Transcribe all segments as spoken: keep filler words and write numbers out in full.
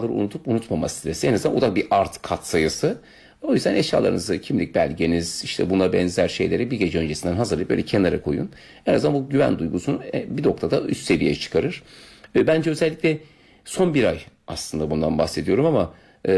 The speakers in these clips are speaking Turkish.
eşyaları unutup unutmama stresi. En azından o da bir artı katsayısı. O yüzden eşyalarınızı, kimlik belgeniz, işte buna benzer şeyleri bir gece öncesinden hazırlayıp böyle kenara koyun. En azından bu güven duygusunu bir noktada üst seviyeye çıkarır. Bence özellikle son bir ay aslında bundan bahsediyorum ama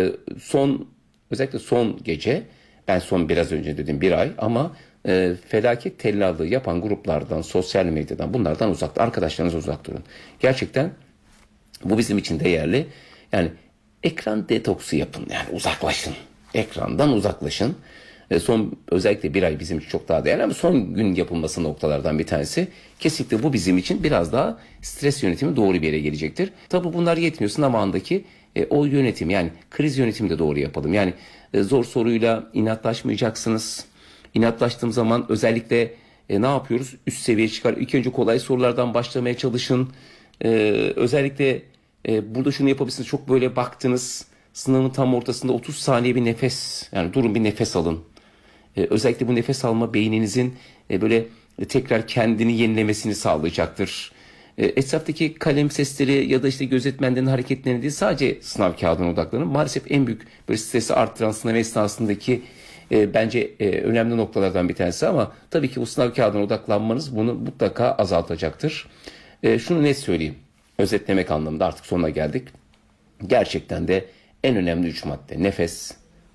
son özellikle son gece, ben son biraz önce dedim bir ay ama e, felaket tellallığı yapan gruplardan, sosyal medyadan, bunlardan uzak, arkadaşlarınız uzak durun. Gerçekten bu bizim için değerli. Yani ekran detoksu yapın, yani uzaklaşın. Ekrandan uzaklaşın. E, son özellikle bir ay bizim için çok daha değerli ama son gün yapılması noktalardan bir tanesi. Kesinlikle bu bizim için biraz daha stres yönetimi doğru bir yere gelecektir. Tabii bunlar yetmiyor. Sınav andaki e, o yönetim, yani kriz yönetimi de doğru yapalım. Yani e, zor soruyla inatlaşmayacaksınız. İnatlaştığım zaman özellikle e, ne yapıyoruz? Üst seviyeye çıkar. İlk önce kolay sorulardan başlamaya çalışın. E, özellikle e, burada şunu yapabilirsiniz. Çok böyle baktınız, sınavın tam ortasında otuz saniye bir nefes, yani durun, bir nefes alın. Ee, özellikle bu nefes alma beyninizin e, böyle e, tekrar kendini yenilemesini sağlayacaktır. E, etraftaki kalem sesleri ya da işte gözetmenlerin hareketlerine değil, sadece sınav kağıdına odaklanın. Maalesef en büyük böyle stresi arttıran sınav esnasındaki e, bence e, önemli noktalardan bir tanesi ama tabii ki bu sınav kağıdına odaklanmanız bunu mutlaka azaltacaktır. E, şunu net söyleyeyim, özetlemek anlamında artık sonuna geldik. Gerçekten de en önemli üç madde. Nefes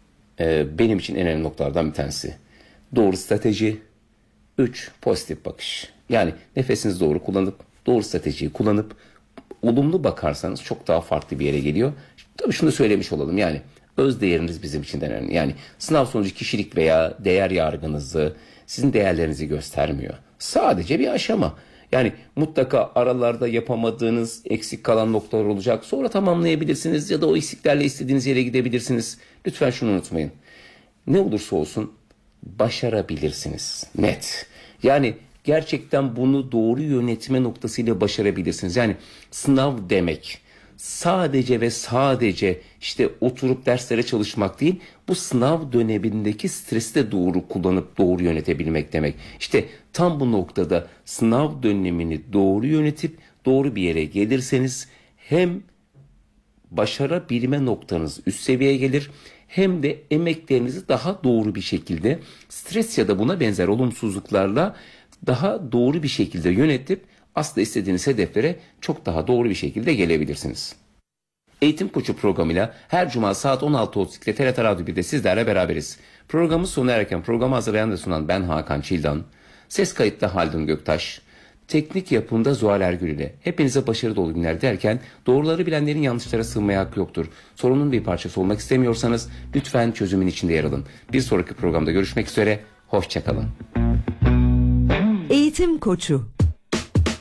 e, benim için en önemli noktalardan bir tanesi. Doğru strateji. Üç, pozitif bakış. Yani nefesinizi doğru kullanıp, doğru stratejiyi kullanıp olumlu bakarsanız çok daha farklı bir yere geliyor. Tabii şunu söylemiş olalım, yani öz değeriniz bizim için de önemli. Yani sınav sonucu kişilik veya değer yargınızı, sizin değerlerinizi göstermiyor. Sadece bir aşama. Yani mutlaka aralarda yapamadığınız, eksik kalan noktalar olacak. Sonra tamamlayabilirsiniz ya da o eksiklerle istediğiniz yere gidebilirsiniz. Lütfen şunu unutmayın. Ne olursa olsun başarabilirsiniz. Net. Yani gerçekten bunu doğru yönetme noktasıyla başarabilirsiniz. Yani sınav demek sadece ve sadece işte oturup derslere çalışmak değil, bu sınav dönemindeki stresi de doğru kullanıp doğru yönetebilmek demek. İşte tam bu noktada sınav dönemini doğru yönetip doğru bir yere gelirseniz hem başarabilme noktanız üst seviyeye gelir, hem de emeklerinizi daha doğru bir şekilde stres ya da buna benzer olumsuzluklarla daha doğru bir şekilde yönetip aslında istediğiniz hedeflere çok daha doğru bir şekilde gelebilirsiniz. Eğitim Koçu programıyla her cuma saat on altı otuz ikide T R T Radyo birde sizlerle beraberiz. Programı sona erken programı hazırlayan ve sunan ben Hakan Çildan. Ses kayıtta Haldun Göktaş. Teknik yapımda Zuhal Ergül ile hepinize başarı dolu günler derken, doğruları bilenlerin yanlışlara sığınmaya hakkı yoktur. Sorunun bir parçası olmak istemiyorsanız lütfen çözümün içinde yer alın. Bir sonraki programda görüşmek üzere, hoşça kalın. Eğitim Koçu.